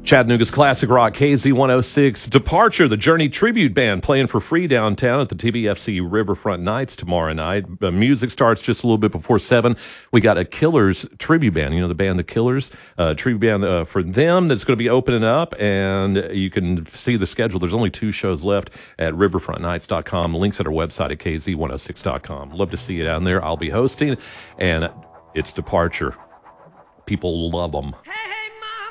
Chattanooga's classic rock KZ106 Departure, the Journey tribute band playing for free downtown at the TBFC Riverfront Nights tomorrow night. Music starts just a little bit before 7. We got a Killers tribute band, the band The Killers, tribute band for them that's going to be opening up, and you can see the schedule. There's only 2 shows left at riverfrontnights.com. Links at our website at kz106.com. Love to see you down there. I'll be hosting, and it's Departure. People love them. Hey!